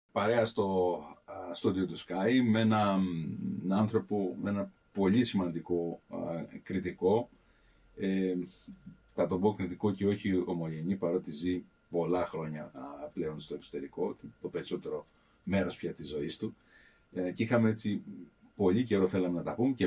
παρέα στο στούντιο του Sky με έναν άνθρωπο, με ένα πολύ σημαντικό κριτικό. Θα τον πω κριτικό και όχι ομογενή, παρότι ζει πολλά χρόνια πλέον στο εξωτερικό, το περισσότερο μέρος πια της ζωής του. Και είχαμε έτσι πολύ καιρό θέλαμε να τα πούμε. Και